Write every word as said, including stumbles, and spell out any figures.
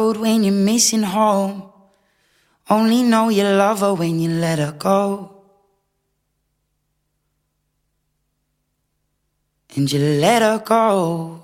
road when you're missing home. Only know you love her when you let her go. And you let her go.